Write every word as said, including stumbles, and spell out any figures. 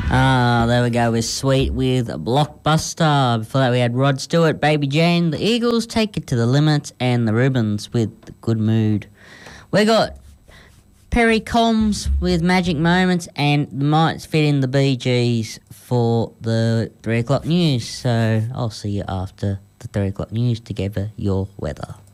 Ah, there we go with Sweet with Blockbuster. Before that we had Rod Stewart, Baby Jane, the Eagles, Take It to the Limit, and the Ribbons with Good Mood. We got Perry Combs with Magic Moments, and might fit in the Bee Gees for the three o'clock news. So I'll see you after the three o'clock news to give you your weather.